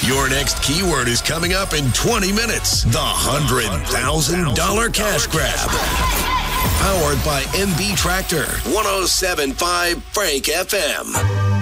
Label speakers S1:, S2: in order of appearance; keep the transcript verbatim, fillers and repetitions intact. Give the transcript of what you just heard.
S1: Your next keyword is coming up in twenty minutes. The one hundred thousand dollars Cash Grab. Powered by M B Tractor. one oh seven point five Frank F M.